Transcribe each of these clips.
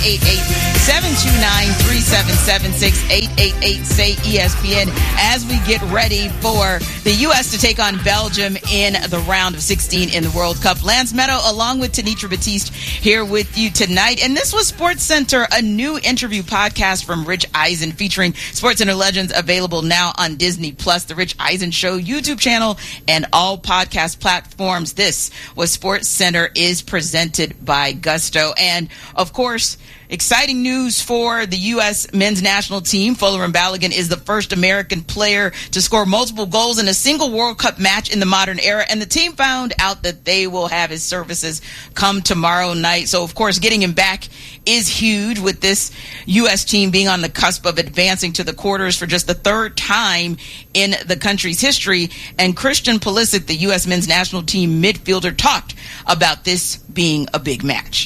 888-729-3776, 888-SAY-ESPN, as we get ready for the U.S. to take on Belgium in the round of 16 in the World Cup. Lance Meadow, along with Tanitra Batiste, here with you tonight. And this was SportsCenter, a new interview podcast from Rich Eisen featuring SportsCenter legends, available now on Disney+, the Rich Eisen Show YouTube channel, and all podcast platforms. This was SportsCenter, is presented by Gusto. And, of course, exciting news for the U.S. men's national team. Folarin Balogun is the first American player to score multiple goals in a single World Cup match in the modern era, and the team found out that they will have his services come tomorrow night. So, of course, getting him back is huge, with this U.S. team being on the cusp of advancing to the quarters for just the third time in the country's history. And Christian Pulisic, the U.S. men's national team midfielder, talked about this being a big match.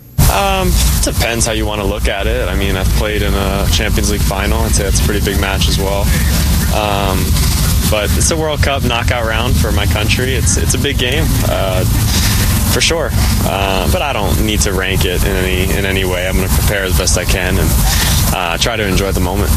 Depends how you want to look at it. I mean, I've played in a Champions League final. I'd say that's a pretty big match as well. But it's a World Cup knockout round for my country. It's a big game, for sure. But I don't need to rank it in any way. I'm going to prepare as best I can and try to enjoy the moment.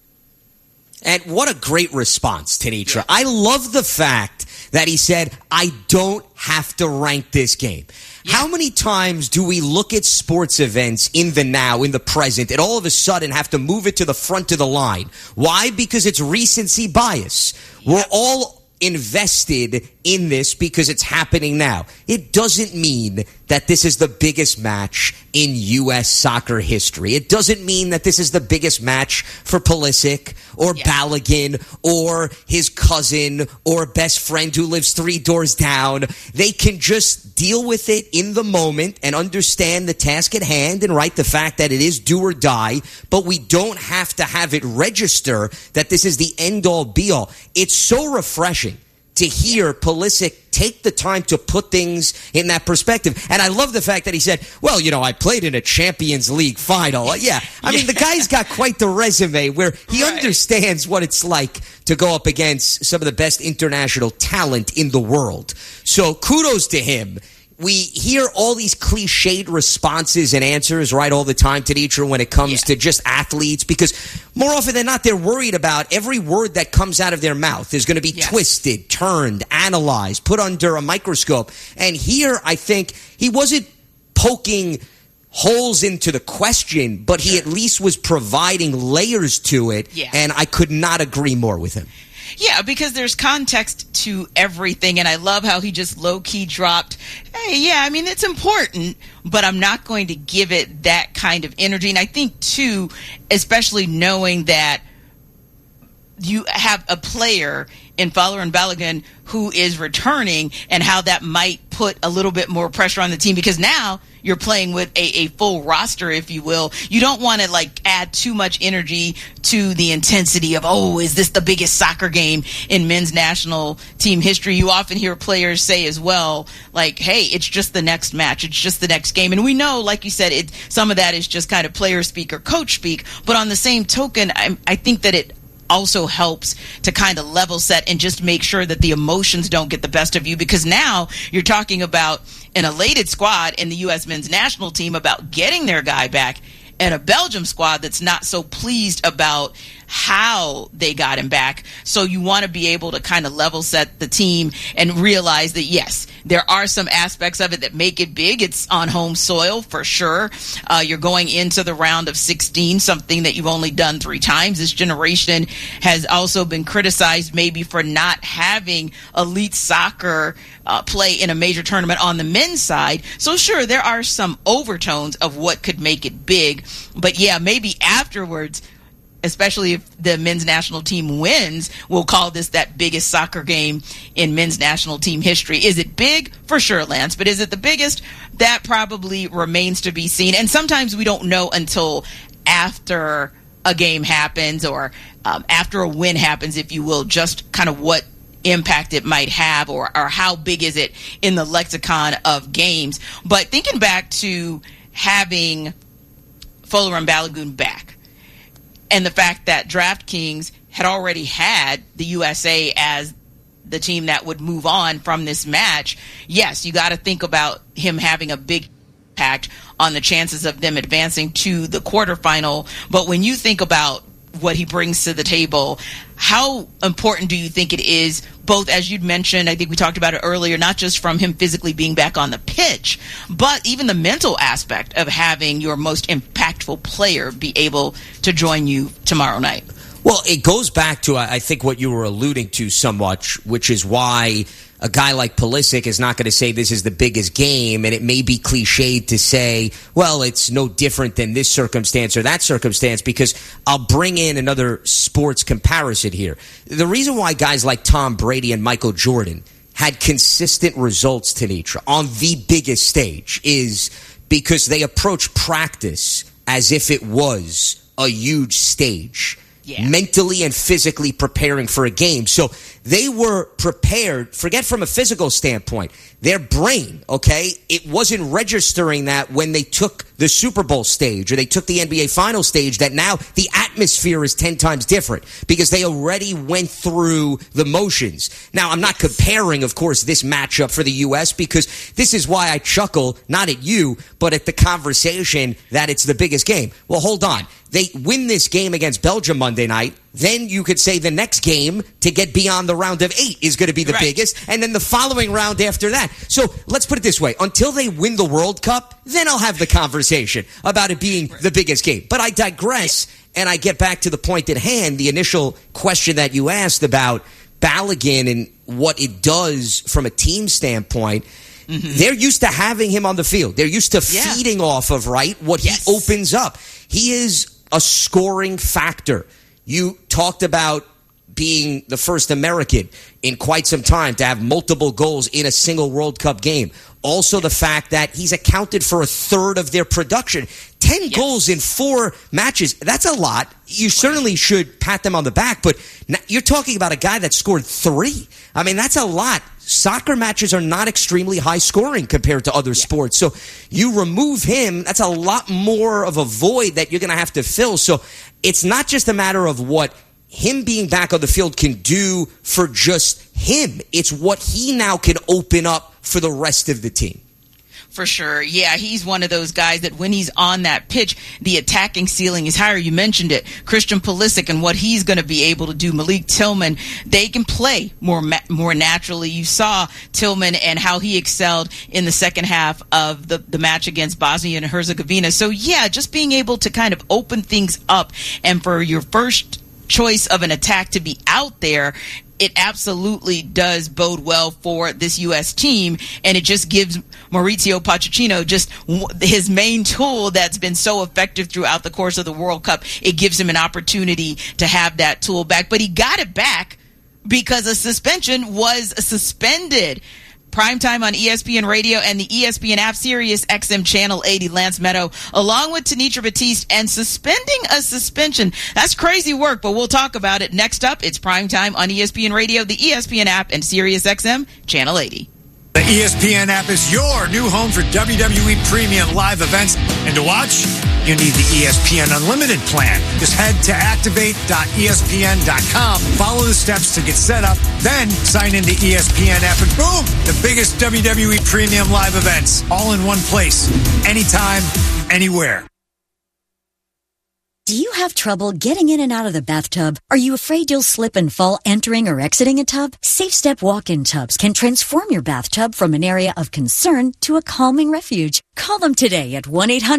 And what a great response, Tanitra. I love the fact that he said, I don't have to rank this game. Yeah. How many times do we look at sports events in the now, in the present, and all of a sudden have to move it to the front of the line? Why? Because it's recency bias. Yeah. We're all invested in this because it's happening now. It doesn't mean that this is the biggest match in U.S. soccer history. It doesn't mean that this is the biggest match for Pulisic or Balogun or his cousin or best friend who lives 3 doors down. They can just deal with it in the moment and understand the task at hand and the fact that it is do or die, but we don't have to have it register that this is the end-all be-all. It's so refreshing to hear Pulisic take the time to put things in that perspective. And I love the fact that he said, well, I played in a Champions League final. Yeah. I mean, the guy's got quite the resume where he understands what it's like to go up against some of the best international talent in the world. So kudos to him. We hear all these cliched responses and answers all the time, Tanitra, when it comes to just athletes, because more often than not, they're worried about every word that comes out of their mouth is going to be twisted, turned, analyzed, put under a microscope. And here, I think he wasn't poking holes into the question, but he at least was providing layers to it, and I could not agree more with him. Yeah, because there's context to everything, and I love how he just low-key dropped, hey, I mean, it's important, but I'm not going to give it that kind of energy. And I think, too, especially knowing that you have a player in Folarin Balogun who is returning, and how that might put a little bit more pressure on the team, because now you're playing with a full roster, if you will. You don't want to add too much energy to the intensity of, is this the biggest soccer game in men's national team history? You often hear players say as well, hey, it's just the next match. It's just the next game. And we know, like you said, some of that is just kind of player speak or coach speak. But on the same token, I think that it also helps to kind of level set and just make sure that the emotions don't get the best of you, because now you're talking about an elated squad in the U.S. men's national team about getting their guy back, and a Belgium squad that's not so pleased about how they got him back. So you want to be able to kind of level set the team and realize that, yes, there are some aspects of it that make it big. It's on home soil for sure. You're going into the round of 16, something that you've only done 3 times. This generation has also been criticized maybe for not having elite soccer play in a major tournament on the men's side. So sure, there are some overtones of what could make it big. But yeah, maybe afterwards, especially if the men's national team wins, we'll call this that biggest soccer game in men's national team history. Is it big? For sure, Lance. But is it the biggest? That probably remains to be seen. And sometimes we don't know until after a game happens, or after a win happens, if you will, just kind of what impact it might have, or how big is it in the lexicon of games. But thinking back to having Folarin Balogun back, and the fact that DraftKings had already had the USA as the team that would move on from this match, yes, you got to think about him having a big impact on the chances of them advancing to the quarterfinal. But when you think about what he brings to the table, how important do you think it is, both, as you'd mentioned, I think we talked about it earlier, not just from him physically being back on the pitch, but even the mental aspect of having your most impactful player be able to join you tomorrow night? Well, it goes back to, I think, what you were alluding to somewhat, which is why a guy like Pulisic is not going to say this is the biggest game, and it may be cliched to say, well, it's no different than this circumstance or that circumstance, because I'll bring in another sports comparison here. The reason why guys like Tom Brady and Michael Jordan had consistent results, Tenitra, on the biggest stage is because they approach practice as if it was a huge stage. Yeah. Mentally and physically preparing for a game. So they were prepared, forget from a physical standpoint, their brain, okay, it wasn't registering that when they took the Super Bowl stage or they took the NBA final stage, that now the atmosphere is 10 times different because they already went through the motions. Now, I'm not comparing, of course, this matchup for the U.S. because this is why I chuckle, not at you, but at the conversation that it's the biggest game. Well, hold on. They win this game against Belgium Monday night, then you could say the next game to get beyond the round of 8 is going to be the biggest, and then the following round after that. So let's put it this way. Until they win the World Cup, then I'll have the conversation about it being the biggest game. But I digress, and I get back to the point at hand, the initial question that you asked about Balogun and what it does from a team standpoint. Mm-hmm. They're used to having him on the field. They're used to feeding off of, what he opens up. He is a scoring factor. You talked about being the first American in quite some time to have multiple goals in a single World Cup game. Also the fact that he's accounted for a third of their production. 10 goals in 4 matches, that's a lot. You certainly should pat them on the back, but you're talking about a guy that scored 3. I mean, that's a lot. Soccer matches are not extremely high scoring compared to other sports. So you remove him, that's a lot more of a void that you're going to have to fill. So it's not just a matter of what him being back on the field can do for just him. It's what he now can open up for the rest of the team. For sure. Yeah, he's one of those guys that when he's on that pitch, the attacking ceiling is higher. You mentioned it. Christian Pulisic and what he's going to be able to do. Malik Tillman, they can play more naturally. You saw Tillman and how he excelled in the second half of the match against Bosnia and Herzegovina. So, yeah, just being able to kind of open things up and for your first choice of an attack to be out there, it absolutely does bode well for this U.S. team, and it just gives Mauricio Pochettino just his main tool that's been so effective throughout the course of the World Cup. It gives him an opportunity to have that tool back, but he got it back because a suspension was suspended. Primetime on ESPN Radio and the ESPN app, Sirius XM Channel 80, Lance Meadow, along with Tenitra Batiste, and suspending a suspension. That's crazy work, but we'll talk about it. Next up, it's Primetime on ESPN Radio, the ESPN app, and Sirius XM Channel 80. The ESPN app is your new home for WWE Premium live events. And to watch, you need the ESPN Unlimited plan. Just head to activate.espn.com, follow the steps to get set up, then sign into ESPN app, and boom, the biggest WWE Premium live events, all in one place, anytime, anywhere. Do you have trouble getting in and out of the bathtub? Are you afraid you'll slip and fall entering or exiting a tub? Safe Step walk-in tubs can transform your bathtub from an area of concern to a calming refuge. Call them today at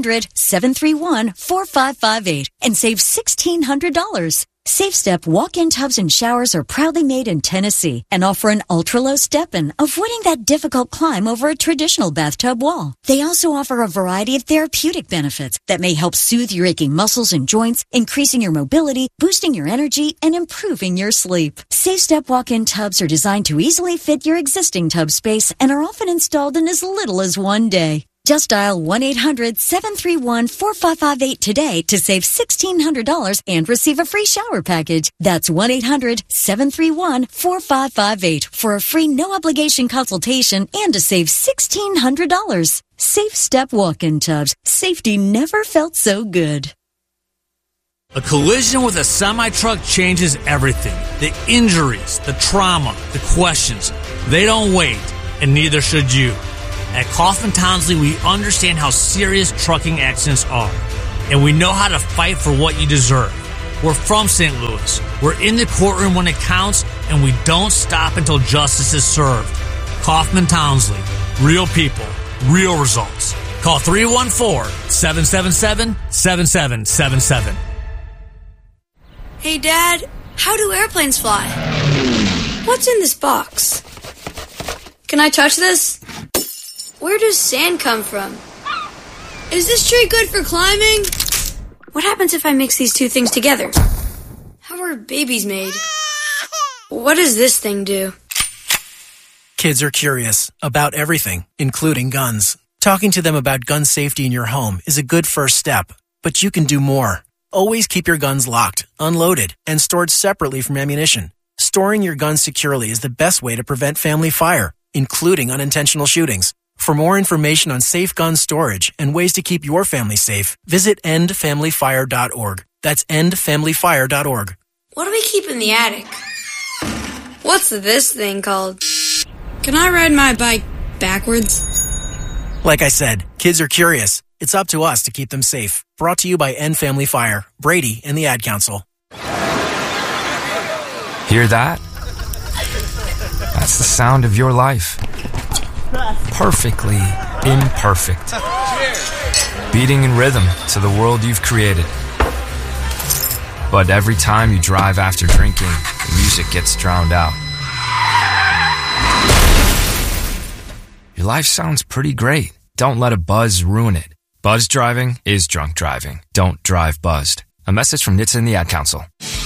1-800-731-4558 and save $1,600. Safe Step walk-in tubs and showers are proudly made in Tennessee and offer an ultra-low step-in, avoiding that difficult climb over a traditional bathtub wall. They also offer a variety of therapeutic benefits that may help soothe your aching muscles and joints, increasing your mobility, boosting your energy, and improving your sleep. Safe Step walk-in tubs are designed to easily fit your existing tub space and are often installed in as little as 1 day. Just dial 1-800-731-4558 today to save $1,600 and receive a free shower package. That's 1-800-731-4558 for a free no-obligation consultation and to save $1,600. Safe Step walk-in tubs. Safety never felt so good. A collision with a semi-truck changes everything. The injuries, the trauma, the questions. They don't wait, and neither should you. At Kaufman Townsley, we understand how serious trucking accidents are, and we know how to fight for what you deserve. We're from St. Louis. We're in the courtroom when it counts, and we don't stop until justice is served. Kaufman Townsley. Real people. Real results. Call 314-777-7777. Hey, Dad, how do airplanes fly? What's in this box? Can I touch this? Where does sand come from? Is this tree good for climbing? What happens if I mix these two things together? How are babies made? What does this thing do? Kids are curious about everything, including guns. Talking to them about gun safety in your home is a good first step, but you can do more. Always keep your guns locked, unloaded, and stored separately from ammunition. Storing your guns securely is the best way to prevent family fire, including unintentional shootings. For more information on safe gun storage and ways to keep your family safe, visit endfamilyfire.org. That's endfamilyfire.org. What do we keep in the attic? What's this thing called? Can I ride my bike backwards? Like I said, kids are curious. It's up to us to keep them safe. Brought to you by End Family Fire, Brady, and the Ad Council. Hear that? That's the sound of your life. Perfectly imperfect. Beating in rhythm to the world you've created. But every time you drive after drinking, the music gets drowned out. Your life sounds pretty great. Don't let a buzz ruin it. Buzz driving is drunk driving. Don't drive buzzed. A message from NHTSA and the Ad Council.